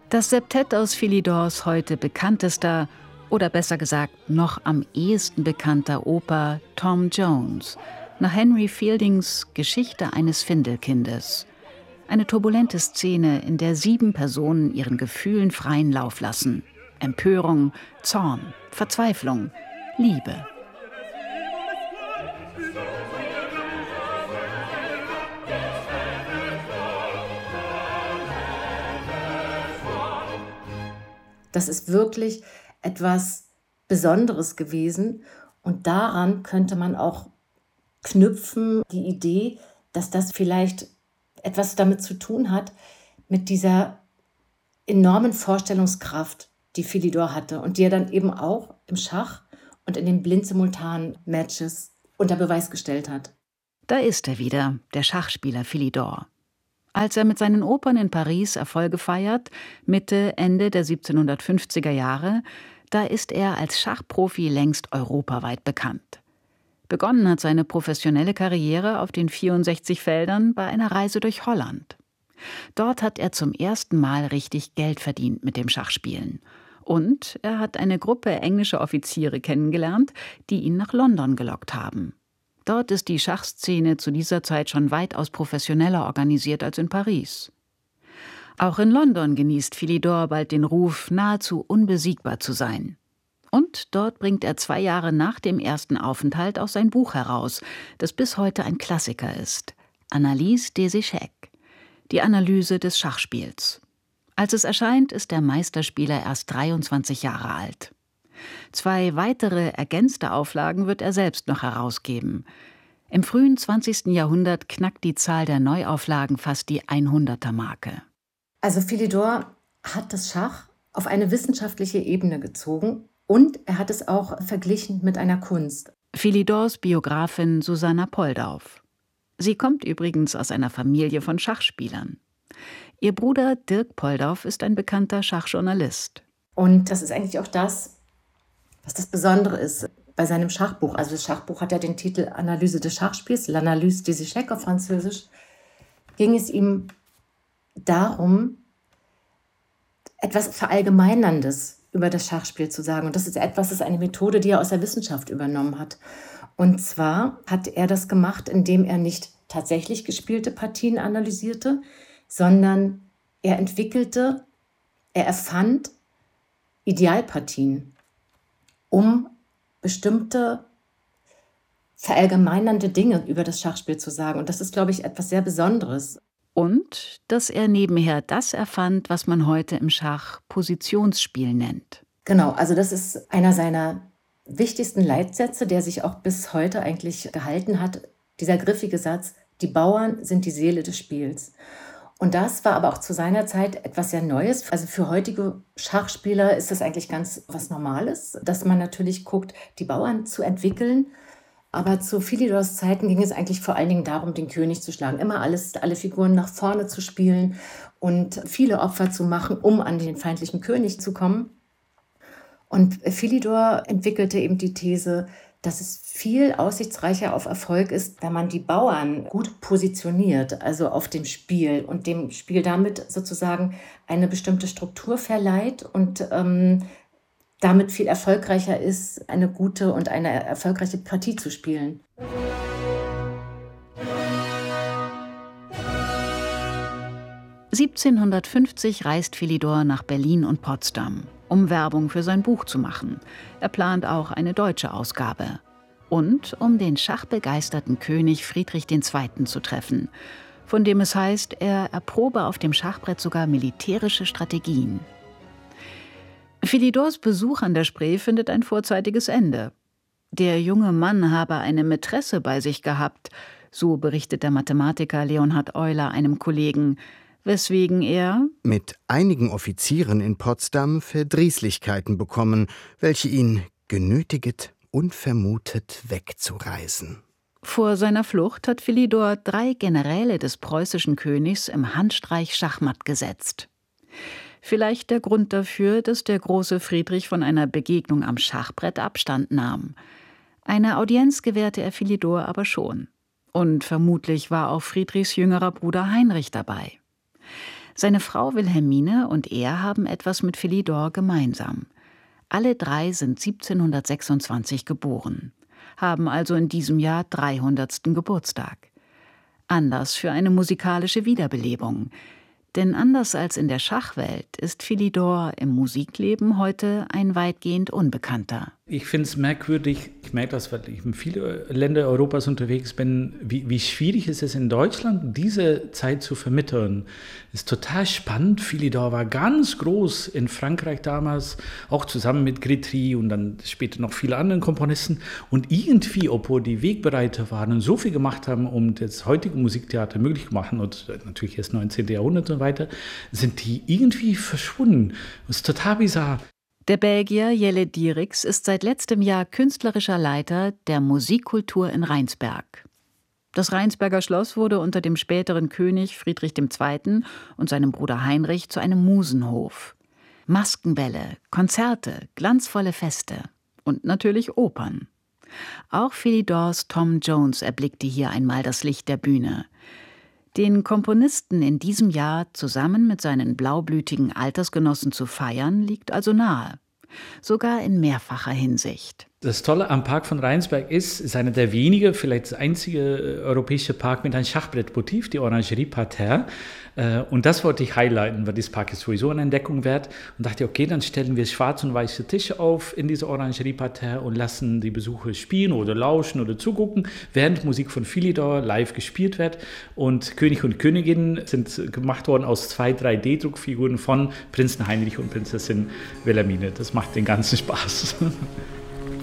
Das Septett aus Philidors heute bekanntester, oder besser gesagt noch am ehesten bekannter Oper Tom Jones, nach Henry Fieldings Geschichte eines Findelkindes. Eine turbulente Szene, in der 7 Personen ihren Gefühlen freien Lauf lassen. Empörung, Zorn, Verzweiflung, Liebe. Das ist wirklich etwas Besonderes gewesen. Und daran könnte man auch knüpfen, die Idee, dass das vielleicht etwas damit zu tun hat, mit dieser enormen Vorstellungskraft, die Philidor hatte und die er dann eben auch im Schach und in den Blind-Simultan-Matches unter Beweis gestellt hat. Da ist er wieder, der Schachspieler Philidor. Als er mit seinen Opern in Paris Erfolge feiert, Mitte, Ende der 1750er Jahre, da ist er als Schachprofi längst europaweit bekannt. Begonnen hat seine professionelle Karriere auf den 64 Feldern bei einer Reise durch Holland. Dort hat er zum ersten Mal richtig Geld verdient mit dem Schachspielen. Und er hat eine Gruppe englischer Offiziere kennengelernt, die ihn nach London gelockt haben. Dort ist die Schachszene zu dieser Zeit schon weitaus professioneller organisiert als in Paris. Auch in London genießt Philidor bald den Ruf, nahezu unbesiegbar zu sein. Und dort bringt er 2 Jahre nach dem ersten Aufenthalt auch sein Buch heraus, das bis heute ein Klassiker ist: Analyse des Échecs, die Analyse des Schachspiels. Als es erscheint, ist der Meisterspieler erst 23 Jahre alt. 2 weitere ergänzte Auflagen wird er selbst noch herausgeben. Im frühen 20. Jahrhundert knackt die Zahl der Neuauflagen fast die 100er-Marke. Also Philidor hat das Schach auf eine wissenschaftliche Ebene gezogen und er hat es auch verglichen mit einer Kunst. Philidors Biografin Susanna Poldauf. Sie kommt übrigens aus einer Familie von Schachspielern. Ihr Bruder Dirk Poldauf ist ein bekannter Schachjournalist. Und das ist eigentlich auch das, was das Besondere ist bei seinem Schachbuch. Also das Schachbuch hat ja den Titel Analyse des Schachspiels, L'Analyse des Échecs auf Französisch. Ging es ihm darum, etwas Verallgemeinerndes über das Schachspiel zu sagen. Und das ist eine Methode, die er aus der Wissenschaft übernommen hat. Und zwar hat er das gemacht, indem er nicht tatsächlich gespielte Partien analysierte, sondern er erfand Idealpartien, um bestimmte verallgemeinernde Dinge über das Schachspiel zu sagen. Und das ist, glaube ich, etwas sehr Besonderes. Und dass er nebenher das erfand, was man heute im Schach Positionsspiel nennt. Genau, also das ist einer seiner wichtigsten Leitsätze, der sich auch bis heute eigentlich gehalten hat. Dieser griffige Satz: Die Bauern sind die Seele des Spiels. Und das war aber auch zu seiner Zeit etwas sehr Neues. Also für heutige Schachspieler ist das eigentlich ganz was Normales, dass man natürlich guckt, die Bauern zu entwickeln. Aber zu Philidors Zeiten ging es eigentlich vor allen Dingen darum, den König zu schlagen. Immer alle Figuren nach vorne zu spielen und viele Opfer zu machen, um an den feindlichen König zu kommen. Und Philidor entwickelte eben die These, dass es viel aussichtsreicher auf Erfolg ist, wenn man die Bauern gut positioniert, also auf dem Spiel und dem Spiel damit sozusagen eine bestimmte Struktur verleiht und damit viel erfolgreicher ist, eine gute und eine erfolgreiche Partie zu spielen. (1750) reist Philidor nach Berlin und Potsdam, um Werbung für sein Buch zu machen. Er plant auch eine deutsche Ausgabe. Und um den schachbegeisterten König Friedrich II. Zu treffen, von dem es heißt, er erprobe auf dem Schachbrett sogar militärische Strategien. Philidors Besuch an der Spree findet ein vorzeitiges Ende. Der junge Mann habe eine Mätresse bei sich gehabt, so berichtet der Mathematiker Leonhard Euler einem Kollegen, weswegen er mit einigen Offizieren in Potsdam Verdrießlichkeiten bekommen, welche ihn genötiget, unvermutet wegzureisen. Vor seiner Flucht hat Philidor 3 Generäle des preußischen Königs im Handstreich schachmatt gesetzt. Vielleicht der Grund dafür, dass der große Friedrich von einer Begegnung am Schachbrett Abstand nahm. Eine Audienz gewährte er Philidor aber schon. Und vermutlich war auch Friedrichs jüngerer Bruder Heinrich dabei. Seine Frau Wilhelmine und er haben etwas mit Philidor gemeinsam. Alle drei sind 1726 geboren, haben also in diesem Jahr 300. Geburtstag. Anlass für eine musikalische Wiederbelebung. Denn anders als in der Schachwelt ist Philidor im Musikleben heute ein weitgehend Unbekannter. Ich finde es merkwürdig, ich merke das, weil ich in viele Länder Europas unterwegs bin, wie schwierig es ist in Deutschland, diese Zeit zu vermitteln. Es ist total spannend. Philidor war ganz groß in Frankreich damals, auch zusammen mit Grétry und dann später noch viele andere Komponisten. Und irgendwie, obwohl die Wegbereiter waren und so viel gemacht haben, um das heutige Musiktheater möglich zu machen, und natürlich erst 19. Jahrhundert und weiter, sind die irgendwie verschwunden. Das ist total bizarr. Der Belgier Jelle Dierickx ist seit letztem Jahr künstlerischer Leiter der Musikkultur in Rheinsberg. Das Rheinsberger Schloss wurde unter dem späteren König Friedrich II. Und seinem Bruder Heinrich zu einem Musenhof. Maskenbälle, Konzerte, glanzvolle Feste und natürlich Opern. Auch Philidors Tom Jones erblickte hier einmal das Licht der Bühne. Den Komponisten in diesem Jahr zusammen mit seinen blaublütigen Altersgenossen zu feiern, liegt also nahe. Sogar in mehrfacher Hinsicht. Das Tolle am Park von Rheinsberg ist einer der wenigen, vielleicht das einzige europäische Park mit einem Schachbrettmotiv, die Orangerie Parterre. Und das wollte ich highlighten, weil dieses Park ist sowieso eine Entdeckung wert. Und dachte, okay, dann stellen wir schwarze und weiße Tische auf in diese Orangerie Parterre und lassen die Besucher spielen oder lauschen oder zugucken, während Musik von Philidor live gespielt wird. Und König und Königin sind gemacht worden aus 2 3D-Druckfiguren von Prinzen Heinrich und Prinzessin Wilhelmine. Das macht den ganzen Spaß.